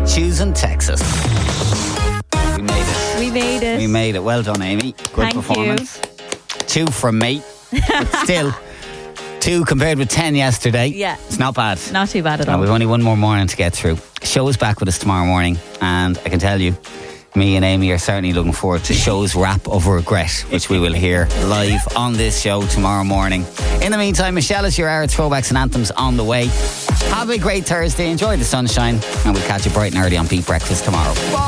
choosing Texas. We made it. We made it. We made it. Well done, Amy. Good Thank performance. 2 from me. But still, 2 compared with 10 yesterday. Yeah. It's not bad. Not too bad at all. We've only one more morning to get through. Show is back with us tomorrow morning, and I can tell you, me and Amy are certainly looking forward to Show's Rap of Regret, which we will hear live on this show tomorrow morning. In the meantime, Michelle is your hour of throwbacks and anthems on the way. Have a great Thursday. Enjoy the sunshine, and we'll catch you bright and early on Beat Breakfast tomorrow. Bye.